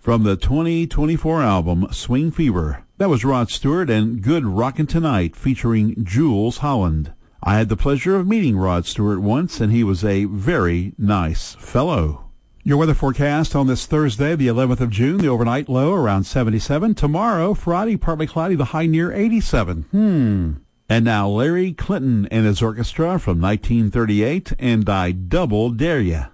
from the 2024 album Swing Fever. That was Rod Stewart and Good Rockin' Tonight featuring Jules Holland. I had the pleasure of meeting Rod Stewart once, and he was a very nice fellow. Your weather forecast on this Thursday, the 11th of June, the overnight low around 77. Tomorrow, Friday, partly cloudy, the high near 87. And now Larry Clinton and his orchestra from 1938, and I Double Dare Ya.